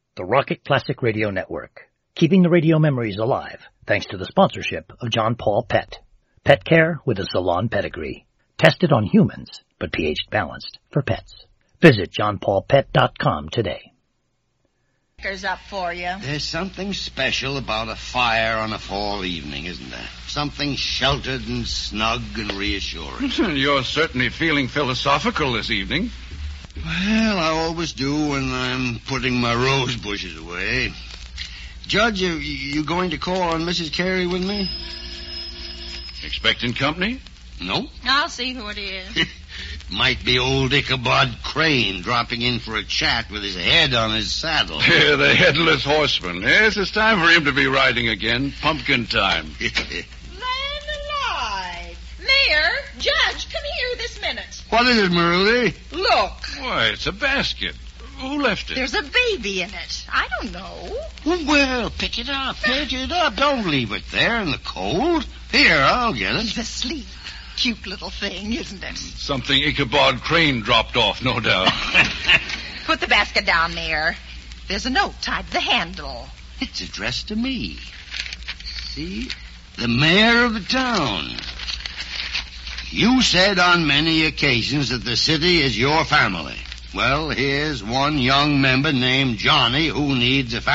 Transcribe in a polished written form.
the Rocket Classic Radio Network, keeping the radio memories alive thanks to the sponsorship of John Paul Pet. Pet care with a salon pedigree. Tested on humans, but pH balanced for pets. Visit johnpaulpet.com today. Up for you. There's something special about a fire on a fall evening, isn't there? Something sheltered and snug and reassuring. You're certainly feeling philosophical this evening. Well, I always do when I'm putting my rose bushes away. Judge, you going to call on Mrs. Carey with me? Expecting company? No. I'll see who it is. Might be old Ichabod Crane dropping in for a chat with his head on his saddle. The headless horseman. Yes, it's time for him to be riding again. Pumpkin time. Land alive. Mayor, Judge, come here this minute. What is it, Marudy? Look. Why, it's a basket. Who left it? There's a baby in it. I don't know. Well, pick it up. Pick it up. Don't leave it there in the cold. Here, I'll get it. He's asleep. Cute little thing, isn't it? Something Ichabod Crane dropped off, no doubt. Put the basket down there. There's a note tied to the handle. It's addressed to me. See? The mayor of the town. You said on many occasions that the city is your family. Well, here's one young member named Johnny who needs a family.